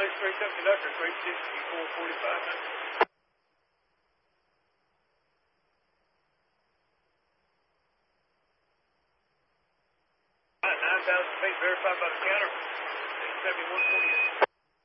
release 37 conductor, 364, 45. 9,000 feet verified by the counter. 7148.